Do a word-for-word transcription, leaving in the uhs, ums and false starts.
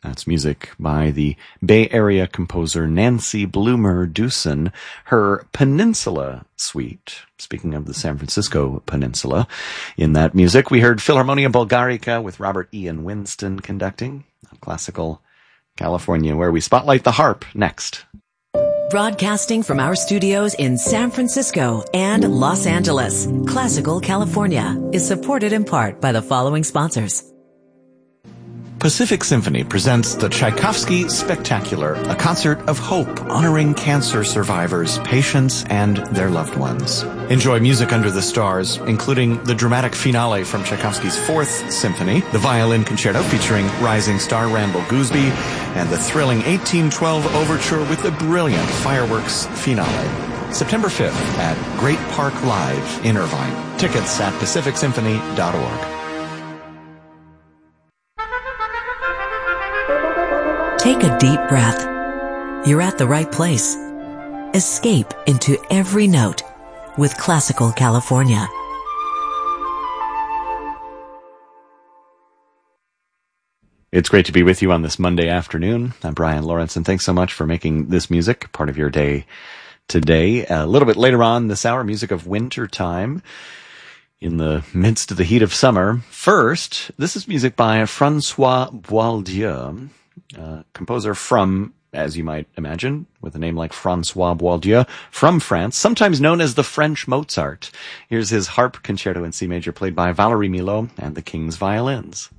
That's music by the Bay Area composer Nancy Bloomer Dewson, her Peninsula Suite. Speaking of the San Francisco Peninsula, in that music we heard Philharmonia Bulgarica with Robert Ian Winston conducting. Classical California, where we spotlight the harp next. Broadcasting from our studios in San Francisco and Los Angeles, Classical California is supported in part by the following sponsors. Pacific Symphony presents the Tchaikovsky Spectacular, a concert of hope honoring cancer survivors, patients, and their loved ones. Enjoy music under the stars, including the dramatic finale from Tchaikovsky's Fourth Symphony, the violin concerto featuring rising star Randall Gooseby, and the thrilling eighteen twelve overture with the brilliant fireworks finale. September fifth at Great Park Live in Irvine. Tickets at pacific symphony dot org. Take a deep breath. You're at the right place. Escape into every note with Classical California. It's great to be with you on this Monday afternoon. I'm Brian Lawrence, and thanks so much for making this music part of your day today. A little bit later on this hour, music of winter time in the midst of the heat of summer. First, this is music by Francois Boieldieu, Uh, composer from, as you might imagine, with a name like Francois Boieldieu, from France, sometimes known as the French Mozart. Here's his harp concerto in C major, played by Valérie Milhaud and the King's Violins.